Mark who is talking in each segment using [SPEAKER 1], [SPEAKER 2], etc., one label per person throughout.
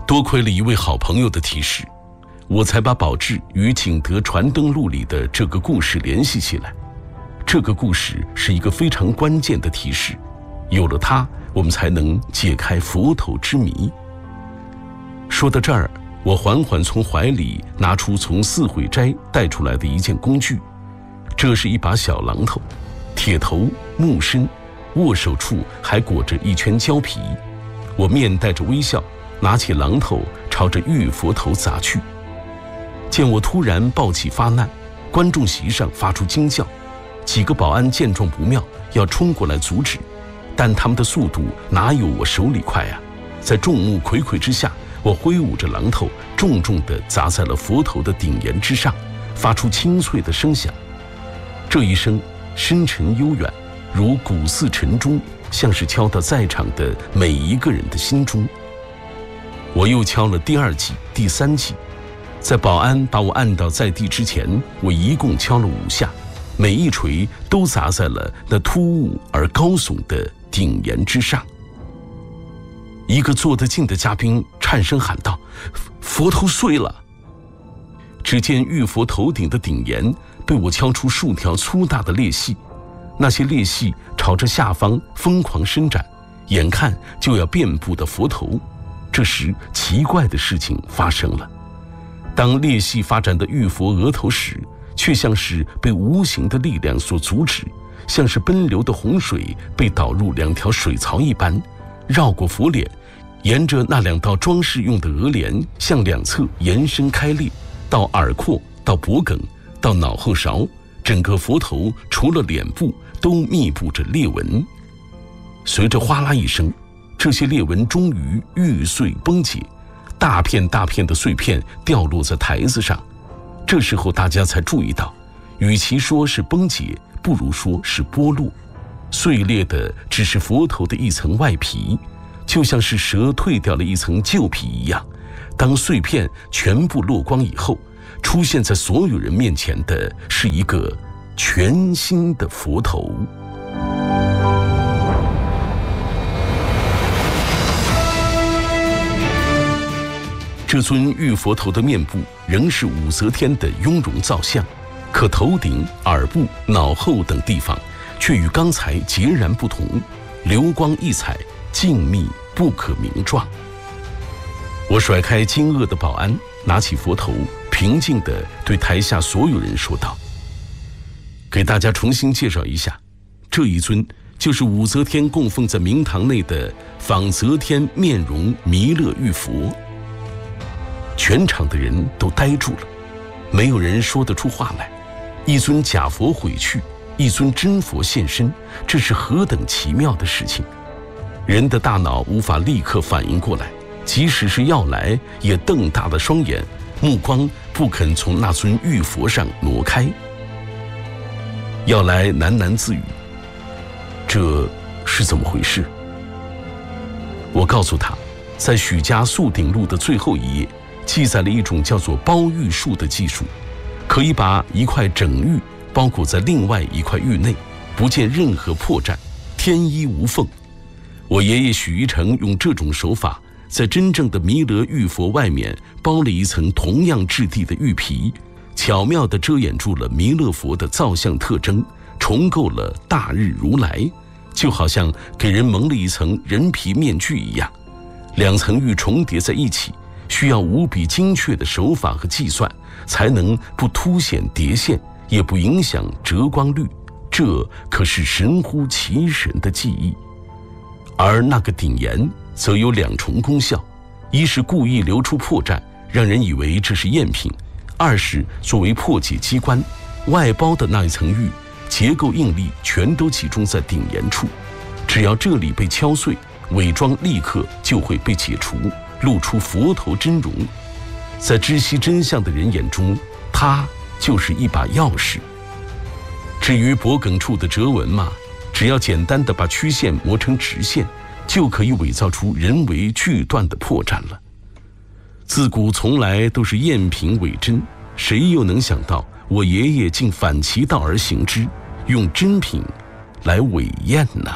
[SPEAKER 1] 多亏了一位好朋友的提示，我才把宝志与景德传灯录里的这个故事联系起来。这个故事是一个非常关键的提示，有了它，我们才能解开佛头之谜。说到这儿，我缓缓从怀里拿出从四会斋带出来的一件工具，这是一把小榔头，铁头木身，握手处还裹着一圈胶皮。我面带着微笑，拿起榔头朝着玉佛头砸去。见我突然暴起发难，观众席上发出惊叫，几个保安见状不妙，要冲过来阻止，但他们的速度哪有我手里快啊！在众目睽睽之下，我挥舞着榔头，重重地砸在了佛头的顶檐之上，发出清脆的声响。这一声深沉悠远，如鼓似晨钟，像是敲到在场的每一个人的心中。我又敲了第二记、第三记，在保安把我按倒在地之前，我一共敲了5下，每一锤都砸在了那突兀而高耸的顶檐之上。一个坐得近的嘉宾颤声喊道：“佛头碎了！”只见玉佛头顶的顶檐被我敲出数条粗大的裂隙，那些裂隙朝着下方疯狂伸展，眼看就要遍布的佛头。这时奇怪的事情发生了，当裂隙发展的玉佛额头时，却像是被无形的力量所阻止，像是奔流的洪水被导入2条水槽一般，绕过佛脸，沿着那2道装饰用的额帘向两侧延伸开裂，到耳廓，到脖梗，到脑后勺，整个佛头除了脸部都密布着裂纹。随着哗啦一声，这些裂纹终于玉碎崩解，大片大片的碎片掉落在台子上。这时候大家才注意到，与其说是崩解，不如说是剥落。碎裂的只是佛头的一层外皮，就像是蛇褪掉了一层旧皮一样。当碎片全部落光以后，出现在所有人面前的是一个全新的佛头。这尊玉佛头的面部仍是武则天的雍容造像，可头顶、耳部、脑后等地方却与刚才截然不同，流光溢彩，静谧不可名状。我甩开惊愕的保安，拿起佛头，平静地对台下所有人说道：“给大家重新介绍一下，这一尊就是武则天供奉在明堂内的仿则天面容弥勒玉佛。”全场的人都呆住了，没有人说得出话来。一尊假佛毁去，一尊真佛现身，这是何等奇妙的事情！人的大脑无法立刻反应过来，即使是要来，也瞪大了双眼，目光不肯从那尊玉佛上挪开。要来喃喃自语：“这是怎么回事？”我告诉他，在许家素鼎录的最后一页，记载了一种叫做包玉术的技术，可以把一块整玉包裹在另外一块玉内，不见任何破绽，天衣无缝。我爷爷许一成用这种手法，在真正的弥勒玉佛外面包了一层同样质地的玉皮，巧妙地遮掩住了弥勒佛的造像特征，重构了大日如来，就好像给人蒙了一层人皮面具一样。2层玉重叠在一起，需要无比精确的手法和计算，才能不凸显叠线，也不影响折光率，这可是神乎其神的技艺。而那个顶檐则有2重功效，一是故意留出破绽，让人以为这是赝品；二是作为破解机关，外包的那一层玉结构应力全都集中在顶檐处，只要这里被敲碎，伪装立刻就会被解除，露出佛头真容。在知悉真相的人眼中，它就是一把钥匙。至于脖梗处的折纹嘛，只要简单地把曲线磨成直线，就可以伪造出人为锯断的破绽了。自古从来都是赝品伪真，谁又能想到我爷爷竟反其道而行之，用真品来伪赝呢？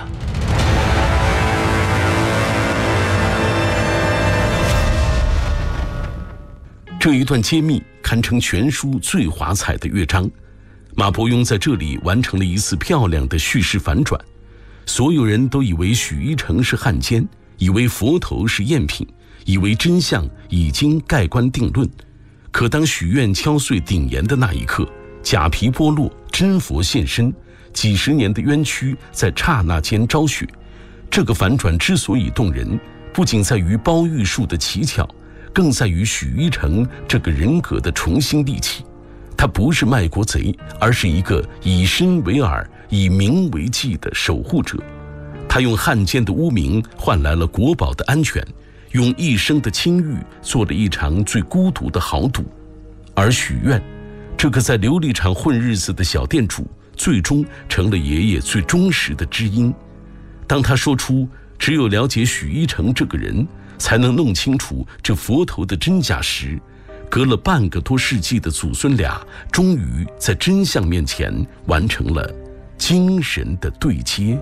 [SPEAKER 1] 这一段揭秘堪称全书最华彩的乐章。马伯庸在这里完成了一次漂亮的叙事反转。所有人都以为许一成是汉奸，以为佛头是赝品，以为真相已经盖棺定论。可当许愿敲碎顶檐的那一刻，假皮剥落，真佛现身，几十年的冤屈在刹那间昭雪。这个反转之所以动人，不仅在于包玉树的奇巧，更在于许一成这个人格的重新立起。他不是卖国贼，而是一个以身为饵、以名为纪的守护者。他用汉奸的污名换来了国宝的安全，用一生的清誉做了一场最孤独的豪赌。而许愿，这个在琉璃厂混日子的小店主，最终成了爷爷最忠实的知音。当他说出只有了解许一成这个人，才能弄清楚这佛头的真假时，隔了半个多世纪的祖孙俩，终于在真相面前完成了精神的对接。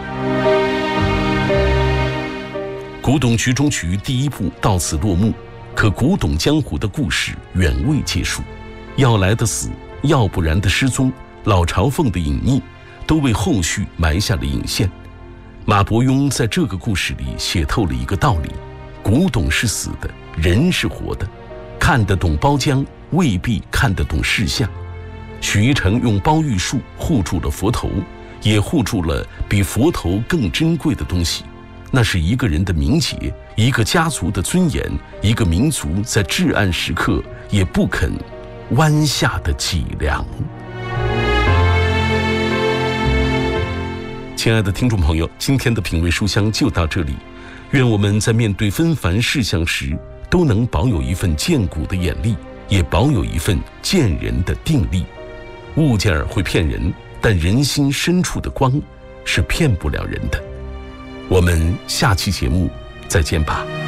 [SPEAKER 1] 古董局中局第一部到此落幕，可古董江湖的故事远未结束。要来的死，要不然的失踪，老朝奉的隐匿，都为后续埋下了引线。马伯庸在这个故事里写透了一个道理：古董是死的，人是活的。看得懂包浆，未必看得懂事相。许一成用包玉树护住了佛头，也护住了比佛头更珍贵的东西，那是一个人的名节，一个家族的尊严，一个民族在至暗时刻也不肯弯下的脊梁。亲爱的听众朋友，今天的品味书香就到这里。愿我们在面对纷繁事项时，都能保有一份见古的眼力，也保有一份见人的定力。物件会骗人，但人心深处的光是骗不了人的。我们下期节目再见吧。